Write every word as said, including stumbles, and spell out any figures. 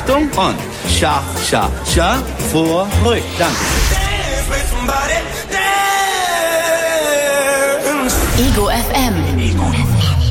Achtung und scha, scha, scha, vor, ruhig. Danke. Ego F M.